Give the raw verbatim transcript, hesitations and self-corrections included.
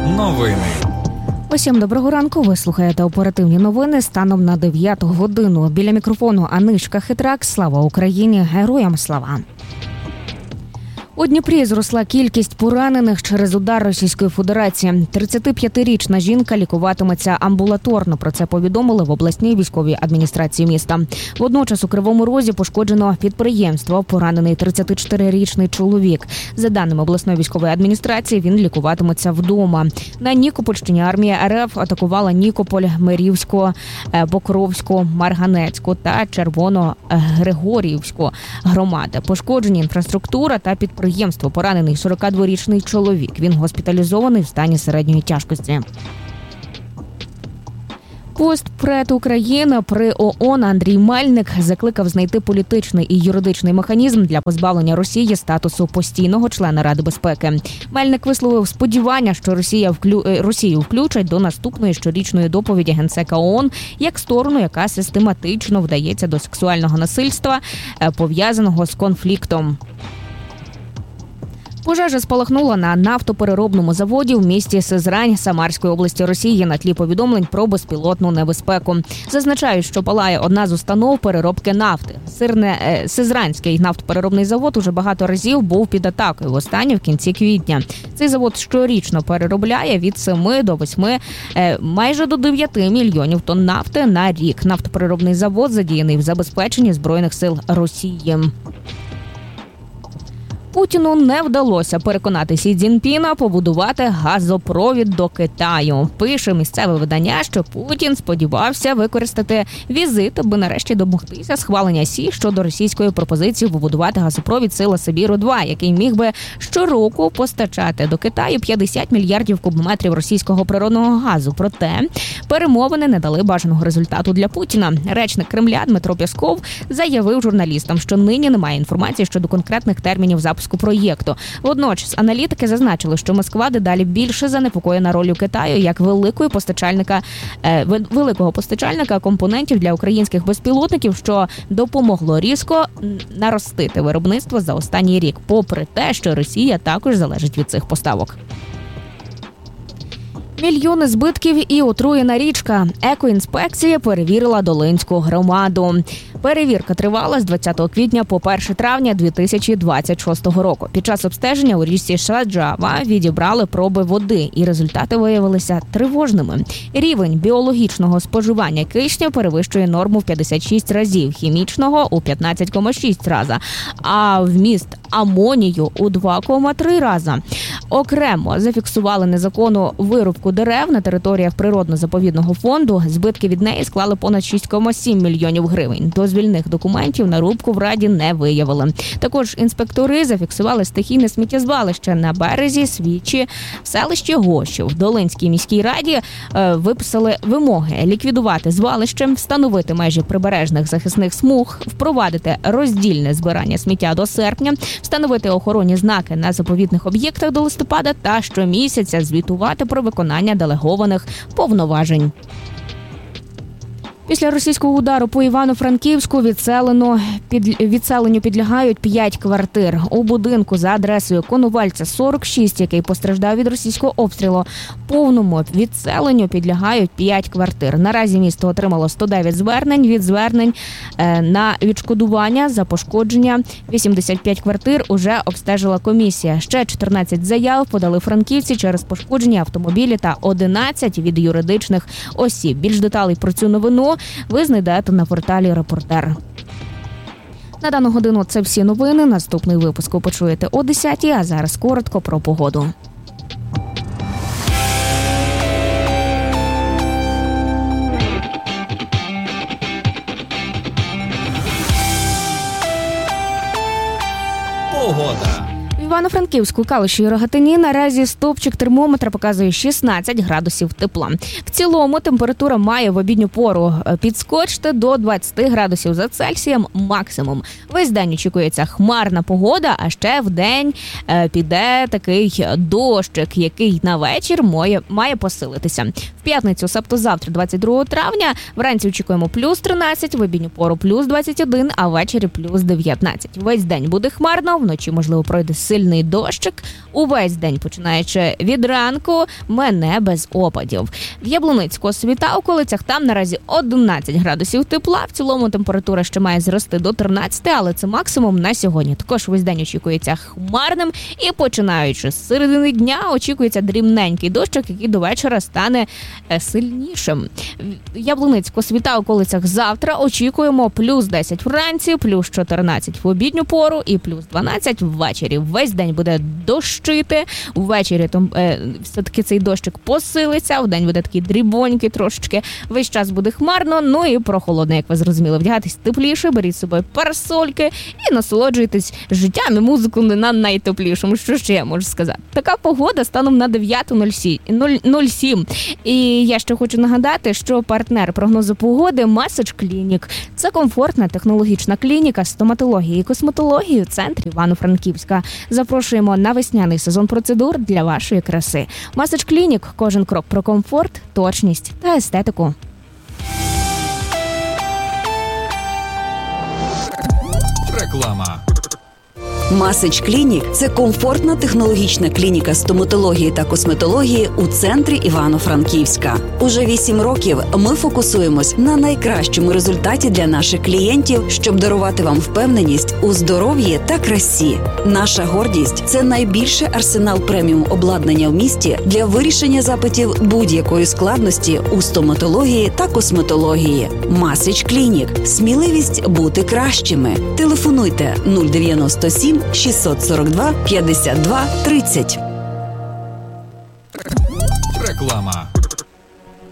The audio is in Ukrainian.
Новини. Усім доброго ранку. Ви слухаєте оперативні новини станом на дев'яту годину. Біля мікрофону Анишка Хитрак. Слава Україні! Героям слава! У Дніпрі зросла кількість поранених через удар Російської Федерації. тридцятип'ятирічна жінка лікуватиметься амбулаторно. Про це повідомили в обласній військовій адміністрації міста. Водночас у Кривому Розі пошкоджено підприємство. Поранений тридцятичотирирічний чоловік. За даними обласної військової адміністрації, він лікуватиметься вдома. На Нікопольщині армія РФ атакувала Нікополь, Мирівську, Покровську, Марганецьку та Червоно-Григорівську громади. Пошкоджені інфраструктура та підприємство. Підприємство, поранений сорокадворічний чоловік. Він госпіталізований в стані середньої тяжкості. Постпред України при ООН Андрій Мельник закликав знайти політичний і юридичний механізм для позбавлення Росії статусу постійного члена Ради безпеки. Мельник висловив сподівання, що Росія вклю... Росію включать до наступної щорічної доповіді Генсека ООН як сторону, яка систематично вдається до сексуального насильства, пов'язаного з конфліктом. Пожежа спалахнула на нафтопереробному заводі в місті Сизрань Самарської області Росії на тлі повідомлень про безпілотну небезпеку. Зазначають, що палає одна з установ переробки нафти. Сирне е, Сизранський нафтопереробний завод уже багато разів був під атакою, востаннє в кінці квітня. Цей завод щорічно переробляє від семи до восьми, е, майже до дев'яти мільйонів тонн нафти на рік. Нафтопереробний завод задіяний в забезпеченні Збройних сил Росії. Путіну не вдалося переконати Сі Цзіньпіна побудувати газопровід до Китаю. Пише місцеве видання, що Путін сподівався використати візит, аби нарешті домогтися схвалення Сі щодо російської пропозиції побудувати газопровід Сила Сибіру-два, який міг би щороку постачати до Китаю п'ятдесят мільярдів кубометрів російського природного газу. Проте перемовини не дали бажаного результату для Путіна. Речник Кремля Дмитро Пєсков заявив журналістам, що нині немає інформації щодо конкретних термінів запуску проєкту. Водночас аналітики зазначили, що Москва дедалі більше занепокоєна ролью Китаю як великої постачальника е, великого постачальника компонентів для українських безпілотників, що допомогло різко наростити виробництво за останній рік, попри те, що Росія також залежить від цих поставок. Мільйони збитків і отруєна річка. Екоінспекція перевірила Долинську громаду. Перевірка тривала з двадцятого квітня по перше травня дві тисячі двадцять шостого року. Під час обстеження у річці Шаджава відібрали проби води, і результати виявилися тривожними. Рівень біологічного споживання кисню перевищує норму в п'ятдесят шість разів, хімічного – у п'ятнадцять цілих шість раза, а вміст амонію – у два цілих три рази. Окремо зафіксували незаконну вирубку дерев на територіях природно-заповідного фонду. Збитки від неї склали понад шість цілих сім мільйонів гривень. Дозвільних документів на рубку в Раді не виявили. Також інспектори зафіксували стихійне сміттєзвалище на березі Свічі в селищі Гощів. В Долинській міській раді е, виписали вимоги ліквідувати звалище, встановити межі прибережних захисних смуг, впровадити роздільне збирання сміття до серпня, встановити охоронні знаки на заповідних об'єктах до листопада та щомісяця звітувати про виконання делегованих повноважень. Після російського удару по Івано-Франківську відселено, під, відселенню підлягають п'ять квартир. У будинку за адресою Коновальця сорок шість, який постраждав від російського обстрілу, повному відселенню підлягають п'ять квартир. Наразі місто отримало сто дев'ять звернень. Від звернень е, на відшкодування за пошкодження вісімдесят п'ять квартир уже обстежила комісія. Ще чотирнадцять заяв подали франківці через пошкодження автомобілі та одинадцять від юридичних осіб. Більш деталей про цю новину ви знайдете на порталі «Репортер». На дану годину це всі новини. Наступний випуск ви почуєте о десятій, а зараз коротко про погоду. Погода. В Івано-Франківську, Калуші і Рогатині наразі стовпчик термометра показує шістнадцять градусів тепла. В цілому температура має в обідню пору підскочити до двадцяти градусів за Цельсієм максимум. Весь день очікується хмарна погода, а ще в день піде такий дощик, який на вечір має, має посилитися. В п'ятницю, себто завтра, двадцять другого травня, вранці очікуємо плюс тринадцять, в обідню пору плюс двадцять один, а ввечері плюс дев'ятнадцять. Весь день буде хмарно, вночі, можливо, пройде сильний сильний дощик. Увесь день, починаючи від ранку, мене без опадів. В Яблуницьку, Світ та околицях там наразі одинадцять градусів тепла. В цілому температура ще має зрости до тринадцяти, але це максимум на сьогодні. Також весь день очікується хмарним і починаючи з середини дня очікується дрібненький дощик, який до вечора стане сильнішим. В Яблуницьку, Світ та околицях завтра очікуємо плюс десять вранці, плюс чотирнадцять в обідню пору і плюс дванадцять ввечері. Весь день буде дощити, ввечері то, е, все-таки цей дощик посилиться, вдень буде такий дрібонький трошечки, весь час буде хмарно, ну і прохолодно, як ви зрозуміли. Вдягайтесь тепліше, беріть з собою парасольки і насолоджуйтесь життям і музикою на найтеплішому. Що ще я можу сказати? Така погода станом на дев'ята нуль сім. І я ще хочу нагадати, що партнер прогнозу погоди Message Clinic. Це комфортна технологічна клініка стоматології і косметології у центрі Івано-Франківська. Запрошуємо на весняний сезон процедур для вашої краси. Message Clinic – кожен крок про комфорт, точність та естетику. Реклама. Message Clinic – це комфортна технологічна клініка стоматології та косметології у центрі Івано-Франківська. Уже вісім років ми фокусуємось на найкращому результаті для наших клієнтів, щоб дарувати вам впевненість у здоров'ї та красі. Наша гордість – це найбільший арсенал преміум обладнання в місті для вирішення запитів будь-якої складності у стоматології та косметології. Message Clinic – сміливість бути кращими. Телефонуйте нуль дев'яносто сім шістсот сорок два п'ятдесят два тридцять. Реклама.